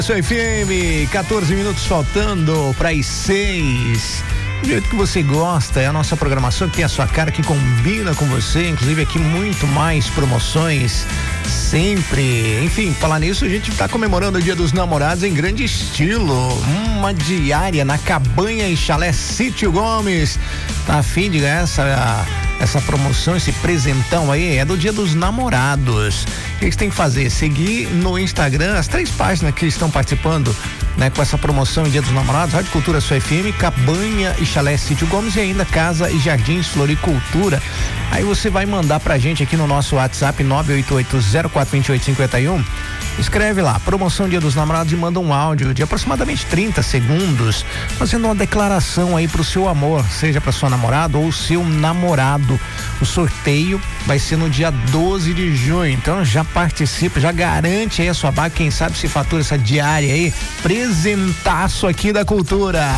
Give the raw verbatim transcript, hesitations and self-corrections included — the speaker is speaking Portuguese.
F M, quatorze minutos faltando para as seis. Do jeito que você gosta, é a nossa programação que tem a sua cara, que combina com você, inclusive aqui muito mais promoções sempre. Enfim, falar nisso, a gente tá comemorando o Dia dos Namorados em grande estilo. Uma diária na Cabanha e Chalé Sítio Gomes. Tá a fim de ganhar essa, essa promoção, esse presentão aí? É do Dia dos Namorados. O que você tem que fazer? Seguir no Instagram as três páginas que estão participando, né, com essa promoção em Dia dos Namorados: Rádio Cultura Sua F M, Cabanha e Chalé Sítio Gomes e ainda Casa e Jardins Floricultura. Aí você vai mandar pra gente aqui no nosso WhatsApp nove oito oito zero quatro dois oito cinco um. Escreve lá, promoção Dia dos Namorados, e manda um áudio de aproximadamente trinta segundos, fazendo uma declaração aí pro seu amor, seja pra sua namorada ou seu namorado. O sorteio vai ser no dia doze de junho, então já participa, já garante aí a sua vaga, quem sabe se fatura essa diária aí, presentaço aqui da Cultura.